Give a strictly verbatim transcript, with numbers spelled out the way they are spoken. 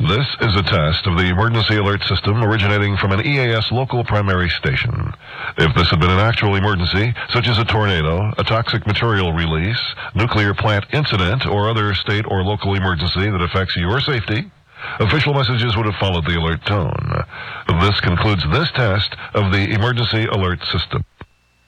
This is a test of the emergency alert system originating from an E A S local primary station. If this had been an actual emergency, such as a tornado, a toxic material release, nuclear plant incident, or other state or local emergency that affects your safety, official messages would have followed the alert tone. This concludes this test of the emergency alert system.